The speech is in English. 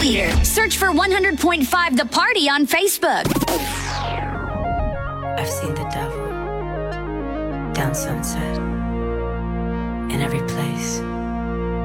leader. Search for 100.5 The Party on Facebook. I've seen the devil down Sunset, in every place.